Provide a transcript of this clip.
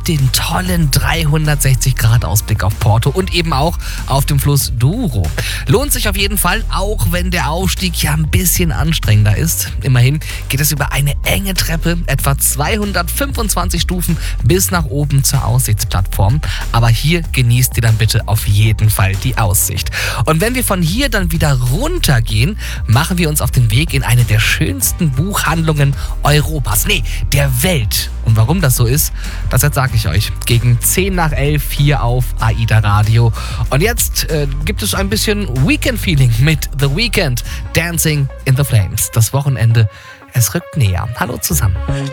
mit den tollen 360-Grad-Ausblick auf Porto und eben auch auf dem Fluss Douro. Lohnt sich auf jeden Fall, auch wenn der Aufstieg ja ein bisschen anstrengender ist. Immerhin geht es über eine enge Treppe, etwa 225 Stufen bis nach oben zur Aussichtsplattform. Aber hier genießt ihr dann bitte auf jeden Fall die Aussicht. Und wenn wir von hier dann wieder runtergehen, machen wir uns auf den Weg in eine der schönsten Buchhandlungen Europas, der Welt. Und warum das so ist, das sage ich euch gegen 10 nach 11 hier auf AIDA Radio. Und jetzt gibt es ein bisschen Weekend-Feeling mit The Weeknd, Dancing in the Flames. Das Wochenende, es rückt näher. Hallo zusammen.